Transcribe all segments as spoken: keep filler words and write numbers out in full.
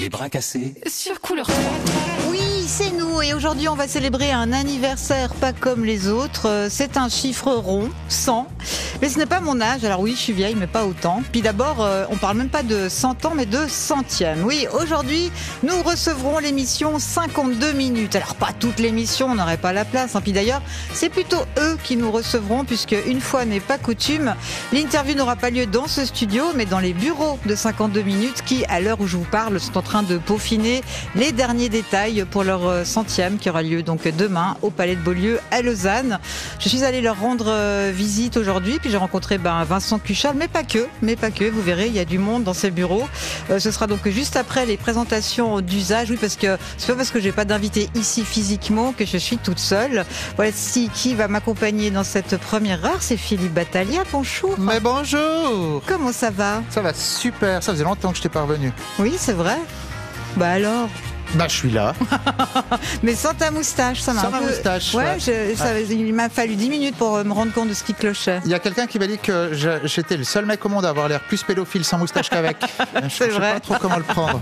Les bras cassés. Sur Couleur trois. Oui, c'est nous et aujourd'hui on va célébrer un anniversaire pas comme les autres. C'est un chiffre rond, cent. Mais ce n'est pas mon âge, alors oui je suis vieille mais pas autant. Puis d'abord on parle même pas de cent ans mais de centième. Oui, aujourd'hui nous recevrons l'émission cinquante-deux minutes. Alors pas toute l'émission, on n'aurait pas la place. Hein. Puis d'ailleurs c'est plutôt eux qui nous recevront puisque une fois n'est pas coutume, l'interview n'aura pas lieu dans ce studio mais dans les bureaux de cinquante-deux minutes qui, à l'heure où je vous parle, sont en train de peaufiner les derniers détails pour leur centième qui aura lieu donc demain au Palais de Beaulieu à Lausanne. Je suis allée leur rendre visite aujourd'hui, puis j'ai rencontré ben, Vincent Cuchal, mais pas que, mais pas que. Vous verrez, il y a du monde dans ces bureaux. Euh, ce sera donc juste après les présentations d'usage. Oui, parce que c'est pas parce que j'ai pas d'invité ici physiquement que je suis toute seule. Voici qui va m'accompagner dans cette première heure, c'est Philippe Battaglia. Bonjour. Mais bonjour. Comment ça va? Ça va super. Ça faisait longtemps que je t'ai pas revenu. Oui, c'est vrai. Bah alors. Bah je suis là. Mais sans ta moustache, ça m'a Sans un ma peu... moustache. Ouais, ouais. je, ça, il m'a fallu dix minutes pour me rendre compte de ce qui clochait. Il y a quelqu'un qui m'a dit que je- j'étais le seul mec au monde à avoir l'air plus pédophile sans moustache qu'avec. Je C'est je sais vrai. pas trop comment le prendre.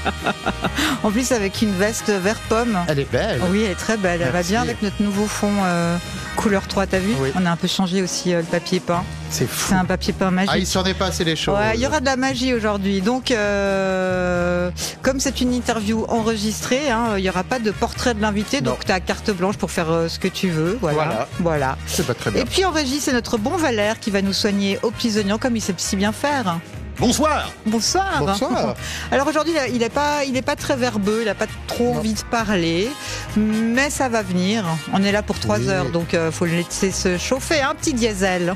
En plus avec une veste vert pomme. Elle est belle. Oui, elle est très belle. Elle Merci. va bien avec notre nouveau fond euh, couleur trois, t'as vu? Oui. On a un peu changé aussi euh, le papier peint. C'est fou. C'est un papier peint magique. Ah, il s'en est passé les choses. Ouais, il y aura de la magie aujourd'hui. Donc, euh, comme c'est une interview enregistrée, hein, il n'y aura pas de portrait de l'invité. Non. Donc, tu as carte blanche pour faire euh, ce que tu veux. Voilà. Voilà. Voilà. C'est pas très bien. Et puis, en régie, c'est notre bon Valère qui va nous soigner aux petits oignons, comme il sait si bien faire. Bonsoir. Bonsoir. Bonsoir. Alors aujourd'hui, il n'est pas, il est pas très verbeux, il n'a pas trop Non. envie de parler, mais ça va venir. On est là pour trois Oui. heures, donc il faut le laisser se chauffer. Un petit diesel.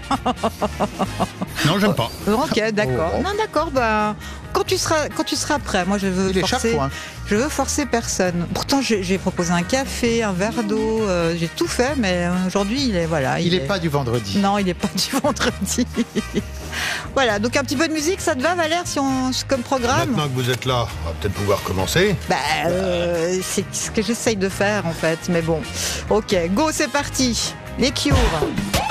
Non, j'aime pas. Ok, d'accord. Oh. Non, d'accord. Ben, quand tu seras, quand tu seras prêt, moi je veux Il est forcer. chafouin. Je veux forcer personne. Pourtant, j'ai j'ai proposé un café, un verre d'eau, euh, j'ai tout fait, mais aujourd'hui, il est voilà. Il est pas du vendredi. Non, il n'est pas du vendredi. Voilà, donc un petit peu de musique, ça te va Valère, si on, comme programme? Maintenant que vous êtes là, on va peut-être pouvoir commencer. Bah, euh, c'est ce que j'essaye de faire en fait, mais bon. Ok, go, c'est parti. Les Cure.